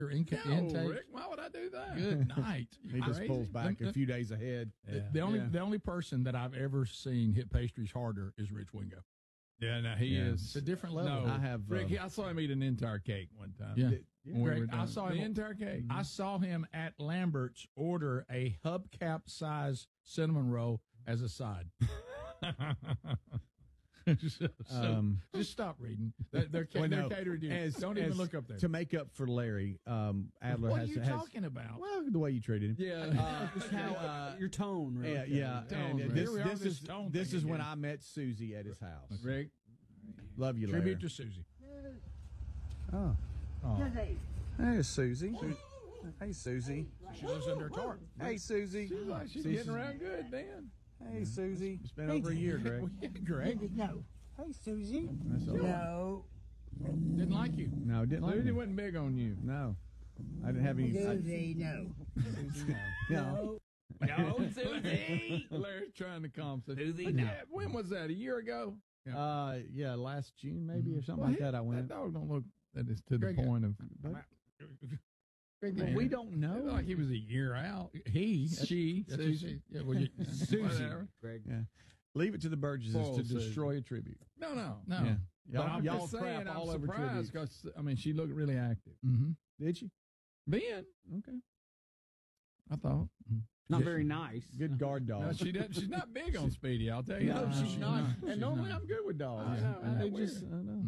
intake. Rick, why would I do that? Good night. He just pulls back a few days ahead. The only person that I've ever seen hit pastries harder is Rich Wingo. Yeah, no, he is. It's a different level. No, I have Rick. I saw him eat an entire cake one time. Yeah. When we Greg, were done. I saw the him entire cake. I saw him at Lambert's order a hubcap size cinnamon roll as a side. Just stop reading. They're catering you. Don't even look up there. To make up for Larry, Adler What has. are you talking about? Well, the way you treated him. Yeah, just how your tone, right? Yeah. Tone, And Rick. this is when I met Susie at his house. Rick, Love you, Larry. Tribute to Susie. Oh. Hey, Susie. Hey, Susie. She lives under a tarp. Hey, Susie. she's getting around good, Dan. Hey, Susie. It's been over a year, Greg. Yeah, Greg. No. Hey, Susie. That's all. No. Didn't like you. No, didn't like Susie me. wasn't big on you. No. I didn't have any. Susie, no. No. No, Susie. Larry's trying to calm Susie, But no. yeah, when was that? A year ago? Yeah, last June maybe or something like that. I went. That dog don't look that is to Greg, the point of. Well, we don't know. Like he was a year out. He, She, that's Susie. Yeah, well, Susie. Whatever. Greg. Yeah. Leave it to the Burgesses Spoiled to Susie. destroy a tribute. No. no. Yeah. But I'm Y'all just crap saying, all I'm over surprised tributes. because I mean she looked really active. Mm-hmm. Did she? Ben, Okay. I thought. Not very nice. Good guard dog. No, she doesn't. She's not big on Speedy. I'll tell you. No, that. she's not. And She's normally not. I'm good with dogs. I know. They They just. just. I know.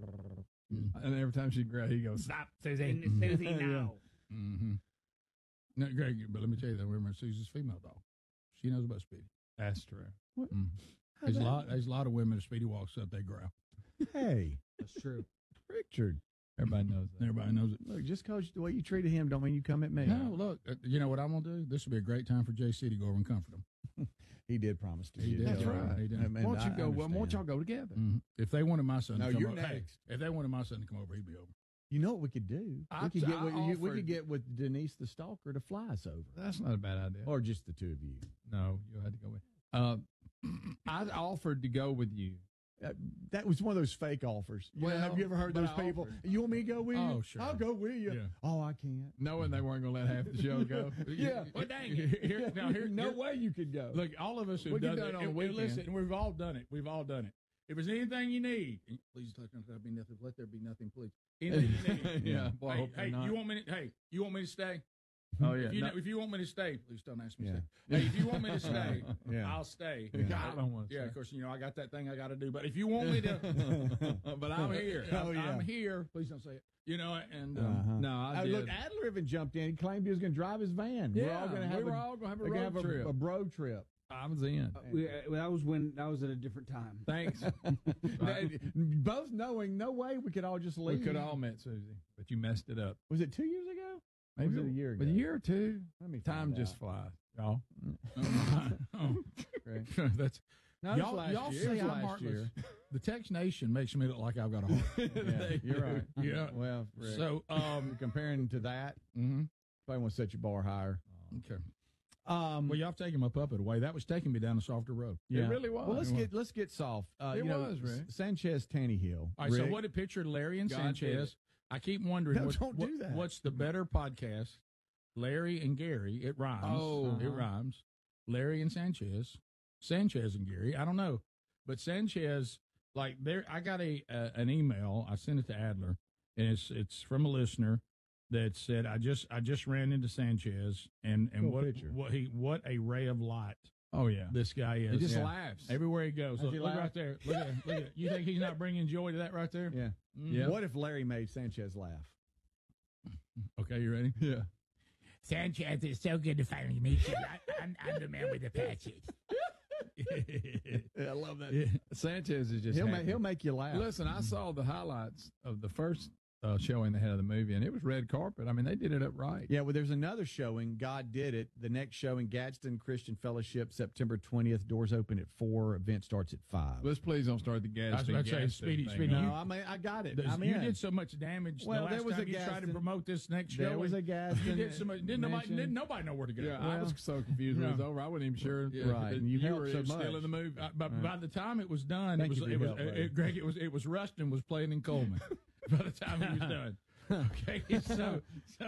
And every time she grabs, he goes, "Stop, Susie, Susie, no. Mm-hmm. No, Greg, but let me tell you, though, remember Susie's female dog. She knows about Speedy. That's true. Mm. There's a lot of women if Speedy walks up, they growl. Hey, That's true. Richard. Everybody knows that. Everybody knows it. Look, just because the way you treated him don't mean you come at me. No, look, you know what I'm going to do? This will be a great time for JC to go over and comfort him. He did promise to. He do did. that. That's right. He did. And Why don't you I go? Why don't understand. y'all go together? Mhm. If they wanted my son No, to come you're over, next. if they wanted my son to come over, he'd be over. You know what we could do? I We offered- could get with Denise the stalker to fly us over, That's not a bad idea. or just the two of you. No, you had to go with. I offered to go with you. That was one of those fake offers. Have you ever heard but those I people? offered. You want me to go with you? Oh, sure. I'll go with you. Yeah. Oh, I can't. Knowing they weren't going to let half the show go. Yeah. Well, dang it. No way you could go. Look, all of us have We done can do it it on a weekend. Listen, we've all done it. We've all done it. If there's anything you need, please let there be nothing. Let there be nothing, please. Anything you need. Yeah. Boy, I hope Hey, not. you want me to stay? Oh yeah. If you want me to stay, please don't ask me to Yeah. stay. Hey, if you want me to stay, Yeah. I'll stay. I don't want to. Yeah, of course, I got that thing I got to do. But if you want me to, but I'm here. Oh, yeah. I'm here. Please don't say it. And No, I did. Look, Adler even jumped in. He claimed he was going to drive his van. Yeah, we're all going to have we were a, all going to have a we're gonna road have trip. a bro trip. I was in. That was at a different time. Thanks. Both knowing no way we could all just We leave. could all met Susie, but you messed it up. Was it 2 years ago? Or Maybe was it a year ago? A year or two. Let me Time find just out. flies, y'all. that's No, it was y'all. last Y'all year. say It was I'm last heartless. year. The Tex Nation makes me look like I've got a heart. Yeah, you're right. Yeah. Well, Rick, So, comparing to that, probably want to set your bar higher. okay. Well, y'all have taken my puppet away. That was taking me down a softer road. Yeah. It really was. Well, let's get soft. It was, Rick. Sanchez Tannehill. All right, so Rick, what a picture of Larry and God did Sanchez. I keep wondering, No, don't do that. what's the better podcast? Larry and Gary. It rhymes. Oh. It rhymes. Larry and Sanchez. Sanchez and Gary. I don't know. But Sanchez, like there, I got an email. I sent it to Adler, and it's from a listener that said, I just ran into Sanchez, and Cool what picture. what a ray of light Oh yeah. this guy is. He just Yeah. laughs. Everywhere he goes. Does Look, he look laugh? right there. Look at it. Look at it. You think he's not bringing joy to that right there? Yeah. Yeah. What if Larry made Sanchez laugh? Okay, you ready? Yeah. Sanchez, it's so good to finally meet you. I'm the man with the patches. I love that. Yeah. Sanchez is just happy. He'll make you laugh. Listen, I saw the highlights of the first showing they had of the movie, and it was red carpet. I mean, they did it up right. Yeah, well, there's another showing. God did it. The next showing, Gadsden Christian Fellowship, September 20th. Doors open at 4. Event starts at 5. Let's please don't start the gas. I was about to say, Speedy, thing. No, you- I got it. Does- I'm you in. did so much damage Well, the there last was time a you tried to Gadsden- promote this next show. There was a Gadsden. You did so much. Didn't mention. nobody know where to go. Yeah, I was so confused when it was over. I wasn't even sure. Right, that and you helped were so still much. in the movie. But by the time it was done, Thank you for your help, buddy. Greg. It was Rustin was playing in Coleman. By the time he was done. Okay, so